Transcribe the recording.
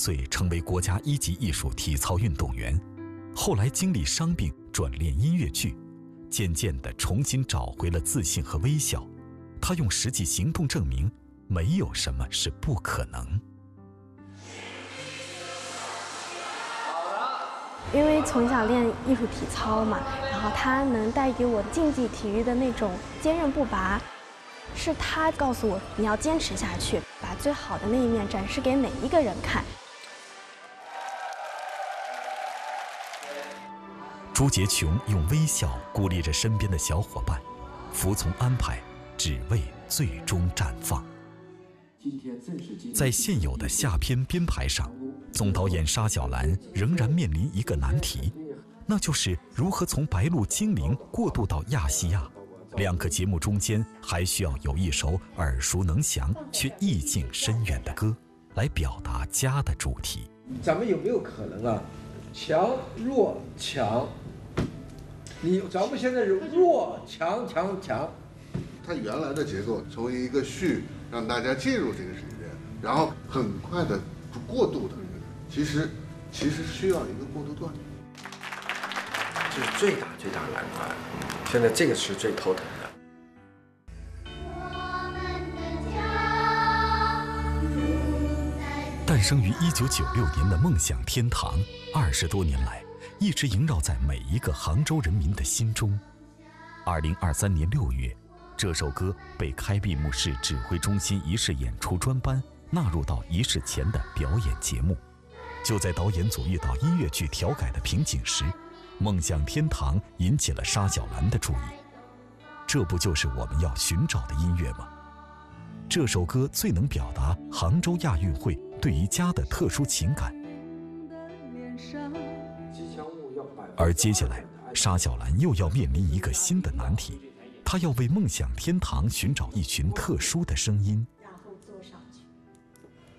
岁成为国家1级艺术体操运动员，后来经历伤病转练音乐剧，渐渐地重新找回了自信和微笑。他用实际行动证明，没有什么是不可能。 因为从小练艺术体操嘛，然后它能带给我竞技体育的那种坚韧不拔，是他告诉我你要坚持下去，把最好的那一面展示给每一个人看。 朱洁琼用微笑鼓励着身边的小伙伴，服从安排，只为最终绽放。在现有的下篇编排上，总导演沙小兰仍然面临一个难题，那就是如何从白鹿精灵过渡到亚细亚。2个节目中间还需要有一首耳熟能详却意境深远的歌，来表达家的主题。 咱们有没有可能啊，强弱强？咱们现在是弱强强强。 它原来的结构成为一个序，让大家进入这个世界，然后很快的过渡的，其实需要一个过渡段。 这是最大的难关，现在这个是最头疼的。 诞生于1996年的梦想天堂，20多年来一直萦绕在每一个杭州人民的心中。2023年6月，这首歌被开闭幕式指挥中心仪式演出专班纳入到仪式前的表演节目。就在导演组遇到音乐剧调改的瓶颈时，梦想天堂引起了沙小兰的注意。这不就是我们要寻找的音乐吗？这首歌最能表达杭州亚运会对于家的特殊情感。而接下来，沙小兰又要面临一个新的难题，她要为梦想天堂寻找一群特殊的声音。